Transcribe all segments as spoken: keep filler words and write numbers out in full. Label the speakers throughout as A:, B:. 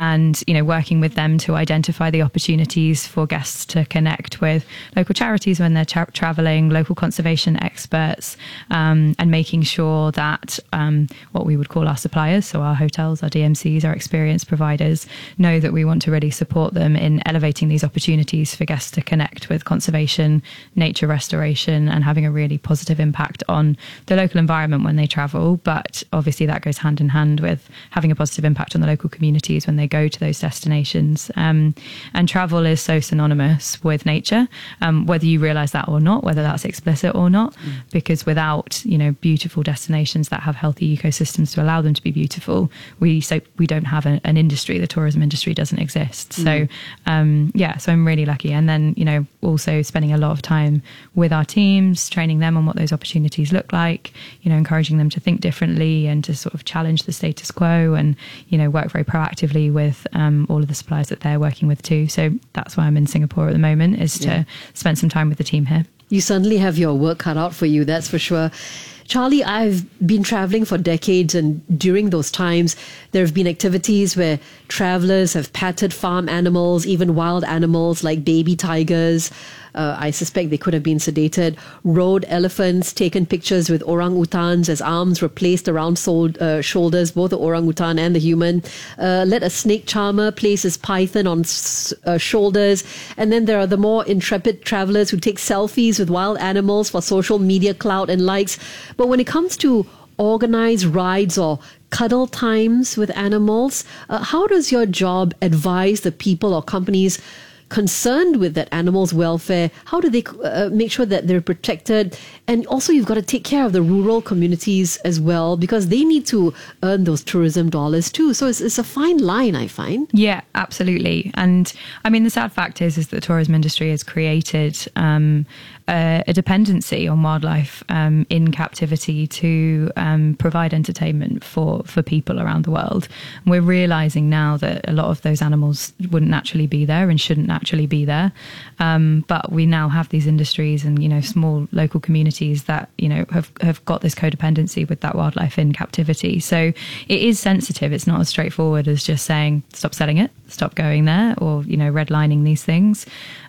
A: and, you know, working with them to identify the opportunities for guests to connect with local charities when they're tra- traveling, local conservation experts, um, and making sure that um, what we would call our suppliers, so our hotels, our D M Cs, our experience providers, know that we want to really support them in elevating these opportunities for guests to connect with conservation, nature restoration, and having a really positive impact on the local environment when they travel. But obviously that goes hand in hand with having a positive impact on the local communities when they go to those destinations. Um, and travel is so synonymous with nature, um, whether you realise that or not, whether that's explicit or not, mm. because without, you know, beautiful destinations that have healthy ecosystems to allow them to be beautiful, we so we don't have a, an industry. The tourism industry doesn't exist. Mm. So um, yeah, so I'm really lucky. And then, you know, also spending a lot of time with our teams, training them on what those opportunities look like, you know, encouraging them to think differently and to sort of challenge the status quo, and, you know, work very proactively with um, all of the suppliers that they're working with too. So that's why I'm in Singapore at the moment, is to yeah. spend some time with the team here.
B: You certainly have your work cut out for you, that's for sure. Charlie, I've been traveling for decades, and during those times, there have been activities where travelers have patted farm animals, even wild animals like baby tigers. Uh, I suspect they could have been sedated. Rode elephants, taken pictures with orangutans as arms were placed around sol- uh, shoulders, both the orangutan and the human. Uh, let a snake charmer place his python on s- uh, shoulders. And then there are the more intrepid travelers who take selfies with wild animals for social media clout and likes. But when it comes to organized rides or cuddle times with animals, uh, how does your job advise the people or companies concerned with that animal's welfare? How do they uh, make sure that they're protected? And also, you've got to take care of the rural communities as well, because they need to earn those tourism dollars too. So it's, it's a fine line, I find.
A: Yeah, absolutely. And I mean, the sad fact is, is that the tourism industry has created um, a, a dependency on wildlife um, in captivity to um, provide entertainment for, for people around the world. And we're realizing now that a lot of those animals wouldn't naturally be there and shouldn't naturally be there. Um, but we now have these industries and, you know, small local communities that, you know, have, have got this codependency with that wildlife in captivity. So it is sensitive. It's not as straightforward as just saying, stop selling it, stop going there, or, you know, redlining these things.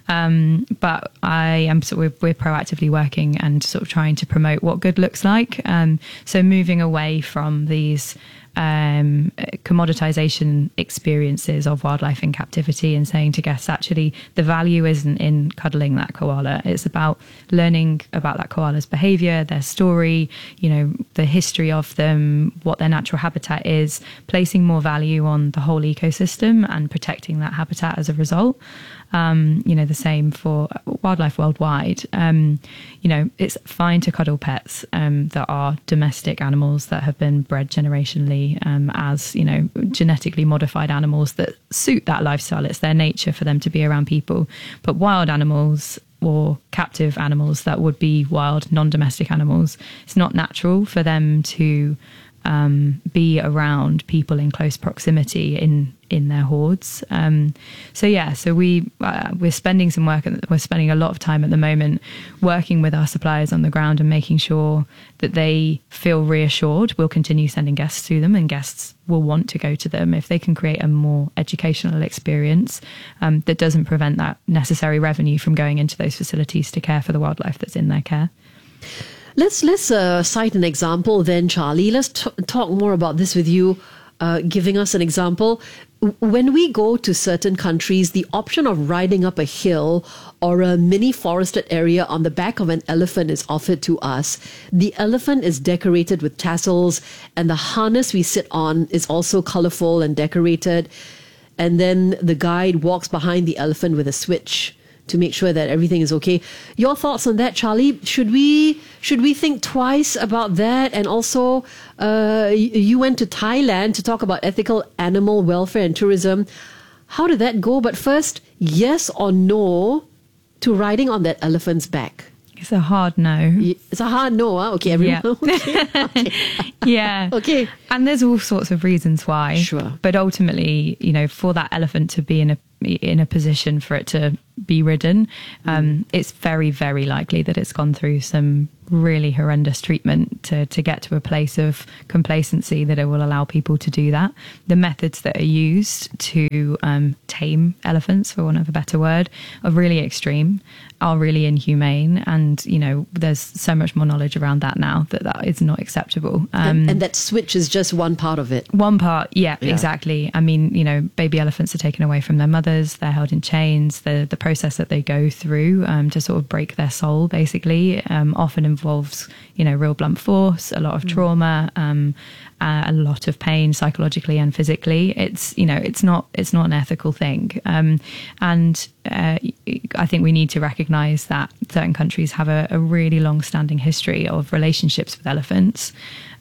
A: Um, but I am so we're, we're proactively working and sort of trying to promote what good looks like. Um, so moving away from these um, commoditization experiences of wildlife in captivity, and saying to guests, actually, the value isn't in cuddling that koala. It's about learning about that koala's behavior, their story, you know, the history of them, what their natural habitat is, placing more value on the whole ecosystem and protecting that habitat as a result. Um, you know, the same for wildlife worldwide. Um, you know, it's fine to cuddle pets um, that are domestic animals that have been bred generationally um, as, you know, genetically modified animals that suit that lifestyle. It's their nature for them to be around people. But wild animals or captive animals that would be wild, non-domestic animals, it's not natural for them to um, be around people in close proximity in in their hordes. Um, so yeah, so we uh, we're spending some work. We're spending a lot of time at the moment working with our suppliers on the ground and making sure that they feel reassured. We'll continue sending guests to them, and guests will want to go to them if they can create a more educational experience um, that doesn't prevent that necessary revenue from going into those facilities to care for the wildlife that's in their care.
B: Let's let's uh, cite an example then, Charlie. Let's t- talk more about this with you, uh, giving us an example. When we go to certain countries, the option of riding up a hill or a mini forested area on the back of an elephant is offered to us. The elephant is decorated with tassels, and the harness we sit on is also colorful and decorated. And then the guide walks behind the elephant with a switch to make sure that everything is okay. Your thoughts on that, Charlie? Should we should we think twice about that? And also, uh, you went to Thailand to talk about ethical animal welfare and tourism. How did that go? But first, yes or no to riding on that elephant's back?
A: It's a hard no.
B: It's a hard no, huh? Okay, everyone.
A: Yeah.
B: Okay. Okay.
A: Yeah.
B: Okay.
A: And there's all sorts of reasons why.
B: Sure.
A: But ultimately, you know, for that elephant to be in a in a position for it to be ridden. Um, mm. It's very, very likely that it's gone through some really horrendous treatment to, to get to a place of complacency that it will allow people to do that. The methods that are used to um, tame elephants, for want of a better word, are really extreme, are really inhumane. And, you know, there's so much more knowledge around that now that that is not acceptable. Um,
B: and, and that switch is just one part of it.
A: One part, yeah, yeah, exactly. I mean, you know, baby elephants are taken away from their mothers, they're held in chains. The, the process that they go through um, to sort of break their soul, basically, um, often involves, you know, real blunt force, a lot of trauma, um, uh, a lot of pain psychologically and physically. It's, you know, it's not, it's not an ethical thing. Um, and uh, I think we need to recognize that certain countries have a, a really long-standing history of relationships with elephants.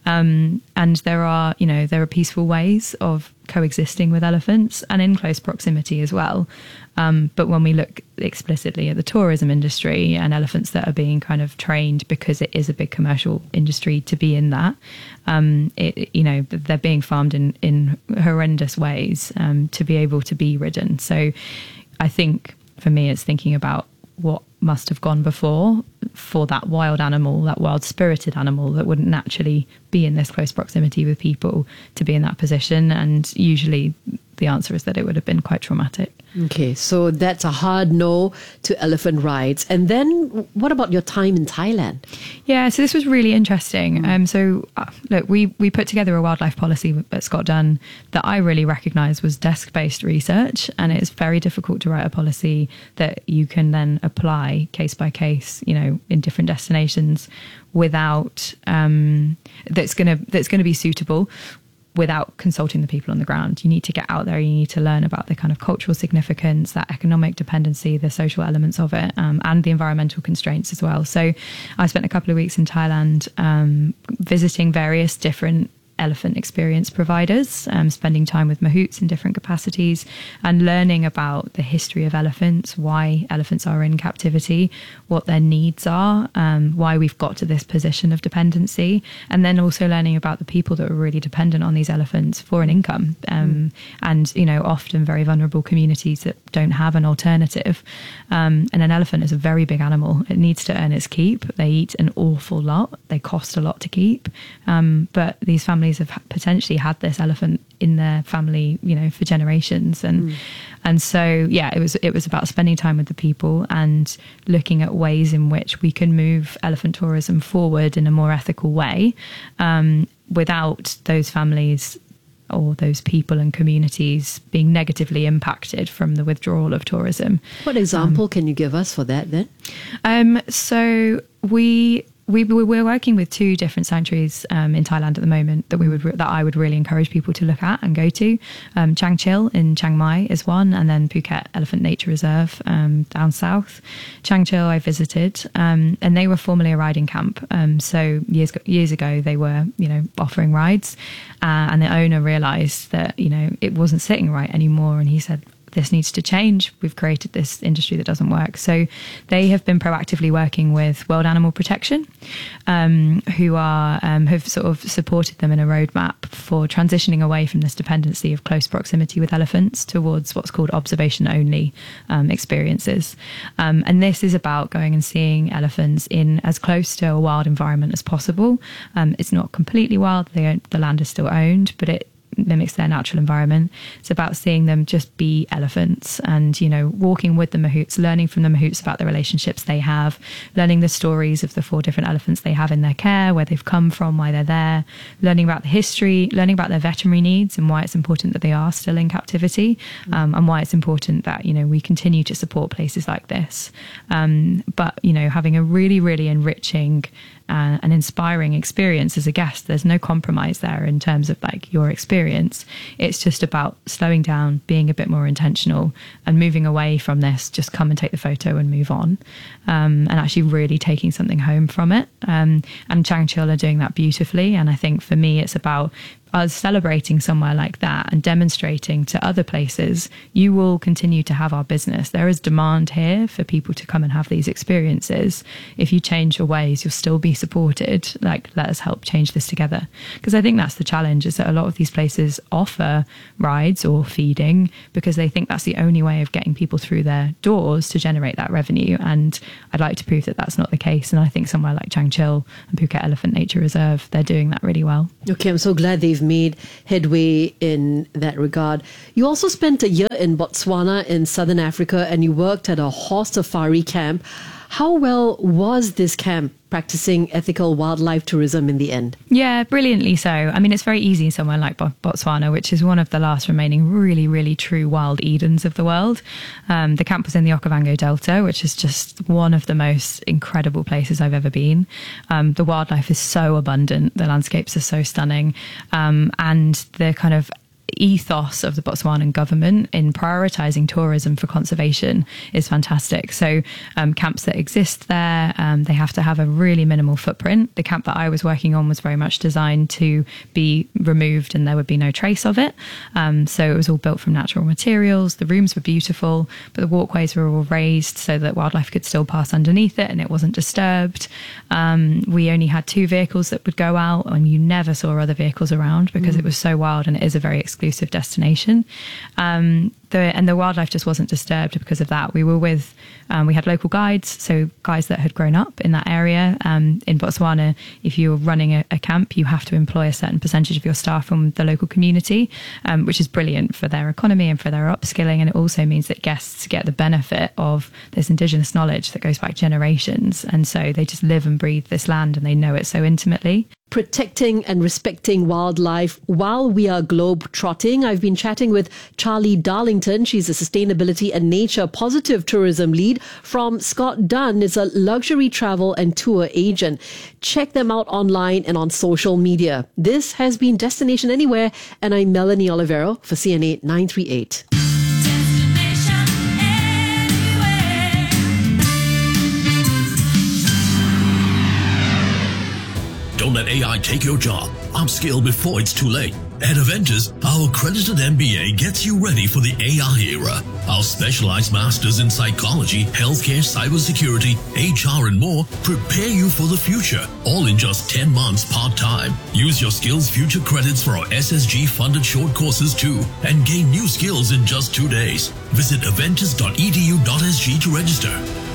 A: Um, and there are, you know, there are peaceful ways of coexisting with elephants and in close proximity as well. Um, but when we look explicitly at the tourism industry and elephants that are being kind of trained because it is a big commercial industry to be in that, um, it, you know, they're being farmed in, in horrendous ways um, to be able to be ridden. So I think for me, it's thinking about what must have gone before for that wild animal, that wild spirited animal that wouldn't naturally be in this close proximity with people to be in that position. And usually the answer is that it would have been quite traumatic.
B: Okay, so that's a hard no to elephant rides. And then what about your time in Thailand?
A: Yeah, so this was really interesting. Mm. Um, so uh, look, we, we put together a wildlife policy at Scott Dunn that I really recognised was desk-based research, and it's very difficult to write a policy that you can then apply case by case, you know, in different destinations without um, that's gonna that's gonna be suitable without consulting the people on the ground. You need to get out there, you need to learn about the kind of cultural significance, that economic dependency, the social elements of it, um, and the environmental constraints as well. So I spent a couple of weeks in Thailand um, visiting various different elephant experience providers, um, spending time with mahouts in different capacities and learning about the history of elephants, why elephants are in captivity, what their needs are, um, why we've got to this position of dependency, and then also learning about the people that are really dependent on these elephants for an income, um, mm. and, you know, often very vulnerable communities that don't have an alternative. Um, and an elephant is a very big animal. It needs to earn its keep. They eat an awful lot. They cost a lot to keep. Um, but these families have potentially had this elephant in their family, you know, for generations. And mm. and so, yeah, it was it was about spending time with the people and looking at ways in which we can move elephant tourism forward in a more ethical way, um, without those families or those people and communities being negatively impacted from the withdrawal of tourism.
B: What example um, can you give us for that then?
A: Um, so we... We, we're working with two different sanctuaries um, in Thailand at the moment that we would that I would really encourage people to look at and go to. Um, Chang Chil in Chiang Mai is one, and then Phuket Elephant Nature Reserve um, down south. Chang Chil I visited, um, and they were formerly a riding camp. Um, so years years ago they were, you know, offering rides, uh, and the owner realised that, you know, it wasn't sitting right anymore, and he said, this needs to change. We've created this industry that doesn't work. So they have been proactively working with World Animal Protection, um, who are um, have sort of supported them in a roadmap for transitioning away from this dependency of close proximity with elephants towards what's called observation-only um, experiences. Um, and this is about going and seeing elephants in as close to a wild environment as possible. Um, it's not completely wild. They, the land is still owned, but it mimics their natural environment. It's about seeing them just be elephants and, you know, walking with the mahouts, learning from the mahouts about the relationships they have, learning the stories of the four different elephants they have in their care, where they've come from, why they're there, learning about the history, learning about their veterinary needs and why it's important that they are still in captivity, um, and why it's important that, you know, we continue to support places like this. Um, but, you know, having a really, really enriching Uh, an inspiring experience as a guest. There's no compromise there in terms of like your experience. It's just about slowing down, being a bit more intentional and moving away from this, just come and take the photo and move on, um, and actually really taking something home from it. Um, and Chang Chil are doing that beautifully. And I think for me, it's about us celebrating somewhere like that and demonstrating to other places, you will continue to have our business. There is demand here for people to come and have these experiences. If you change your ways, you'll still be supported. Like, let us help change this together. Because I think that's the challenge, is that a lot of these places offer rides or feeding because they think that's the only way of getting people through their doors to generate that revenue. And I'd like to prove that that's not the case. And I think somewhere like Changchil and Phuket Elephant Nature Reserve, they're doing that really well.
B: Okay, I'm so glad they've made headway in that regard. You also spent a year in Botswana in southern Africa, and you worked at a horse safari camp. How well was this camp practicing ethical wildlife tourism in the end?
A: Yeah, brilliantly so. I mean, it's very easy somewhere like Botswana, which is one of the last remaining really, really true wild Edens of the world. Um, the camp was in the Okavango Delta, which is just one of the most incredible places I've ever been. Um, the wildlife is so abundant. The landscapes are so stunning. Um, and the kind of ethos of the Botswanan government in prioritising tourism for conservation is fantastic. So um, camps that exist there, um, they have to have a really minimal footprint. The camp that I was working on was very much designed to be removed and there would be no trace of it. Um, so it was all built from natural materials. The rooms were beautiful, but the walkways were all raised so that wildlife could still pass underneath it and it wasn't disturbed. Um, we only had two vehicles that would go out, and you never saw other vehicles around because mm. it was so wild, and it is a very exclusive destination. Um, the, and the wildlife just wasn't disturbed because of that. We were with, um, we had local guides, so guys that had grown up in that area. Um, in Botswana, if you're running a, a camp, you have to employ a certain percentage of your staff from the local community, um, which is brilliant for their economy and for their upskilling. And it also means that guests get the benefit of this indigenous knowledge that goes back generations. And so they just live and breathe this land and they know it so intimately.
B: Protecting and respecting wildlife while we are globe trotting. I've been chatting with Charlie Darlington. She's a sustainability and nature positive tourism lead from Scott Dunn. Is a luxury travel and tour agent. Check them out online and on social media. This has been Destination Anywhere, and I'm Melanie Olivero for C N A nine three eight.
C: Don't let A I take your job. Upskill before it's too late. At Aventus, our accredited M B A gets you ready for the A I era. Our specialized masters in psychology, healthcare, cybersecurity, H R, and more prepare you for the future, all in just ten months part-time. Use your Skills Future credits for our S S G-funded short courses too, and gain new skills in just two days. Visit aventus dot e d u dot s g to register.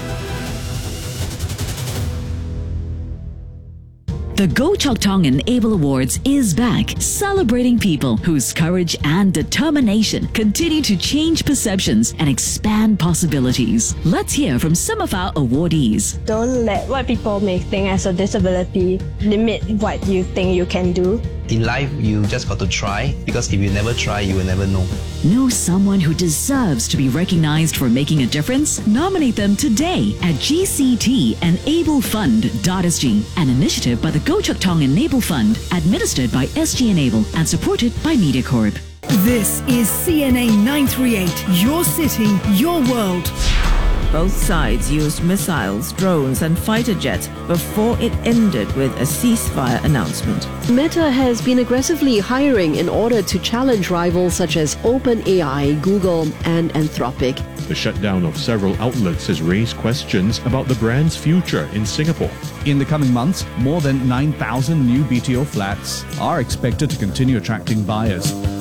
D: The Go Chok Tong Enable Awards is back, celebrating people whose courage and determination continue to change perceptions and expand possibilities. Let's hear from some of our awardees.
E: Don't let what people may think as a disability limit what you think you can do.
F: In life, you just got to try, because if you never try, you will never know.
D: Know someone who deserves to be recognized for making a difference? Nominate them today at g c t enable fund dot s g, an initiative by the Go Chok Tong Enable Fund, administered by S G Enable and supported by MediaCorp.
G: This is C N A nine three eight, your city, your world.
H: Both sides used missiles, drones and fighter jets before it ended with a ceasefire announcement.
B: Meta has been aggressively hiring in order to challenge rivals such as OpenAI, Google, and Anthropic.
I: The shutdown of several outlets has raised questions about the brand's future in Singapore.
J: In the coming months, more than nine thousand new B T O flats are expected to continue attracting buyers.